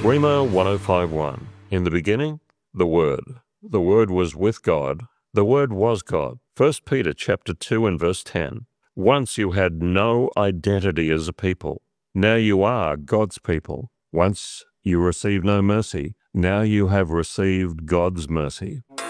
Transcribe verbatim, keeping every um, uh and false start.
Rhema one oh five one. In the beginning, the Word. The Word was with God. The Word was God. First Peter chapter two and verse ten. Once you had no identity as a people. Now you are God's people. Once you received no mercy. Now you have received God's mercy.